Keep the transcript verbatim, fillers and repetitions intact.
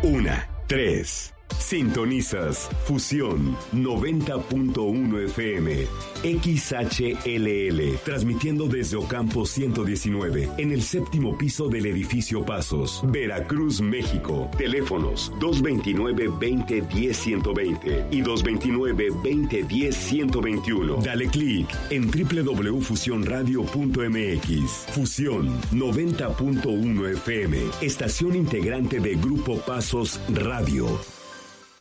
Una, tres. Sintonizas Fusión noventa punto uno F M, X H L L, transmitiendo desde Ocampo ciento diecinueve, en el séptimo piso del edificio Pasos, Veracruz, México. Teléfonos dos veintinueve, veinte, diez, ciento veinte y dos veintinueve, veinte, diez, ciento veintiuno. Dale clic en doble u doble u doble u punto fusión radio punto m x. Fusión noventa punto uno F M, estación integrante de Grupo Pasos Radio.